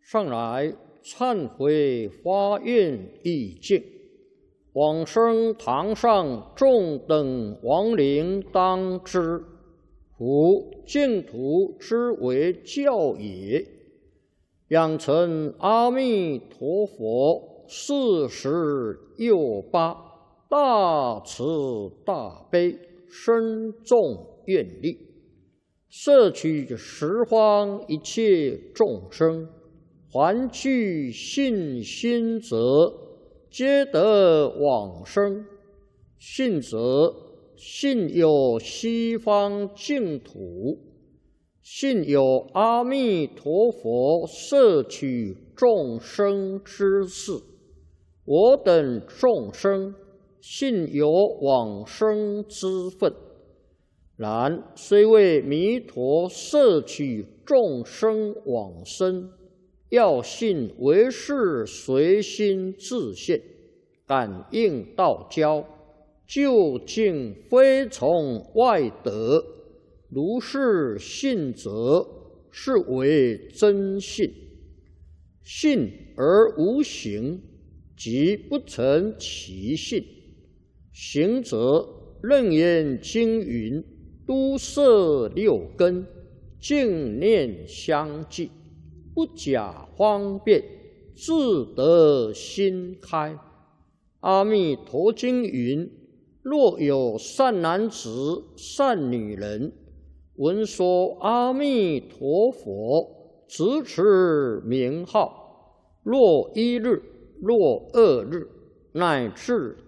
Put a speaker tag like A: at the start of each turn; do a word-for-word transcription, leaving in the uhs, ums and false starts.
A: 上来忏悔发愿意境，往生堂上众等亡灵当知，夫净土之为教也。养成阿弥陀佛四十又八大慈大悲深重愿力，摄取十方一切众生，还具信心者，皆得往生。信则信有西方净土，信有阿弥陀佛摄取众生之事。我等众生信有往生之分，然虽为弥陀摄取众生往生，要信为是随心自现，感应道交，究竟非从外得。如是信则，是为真信。信而无行，即不成其信。行则楞严经云：都摄六根，净念相继，不假方便，自得心开。阿弥陀经云：若有善男子、善女人，闻说阿弥陀佛，直持名号，若一日，若二日，乃至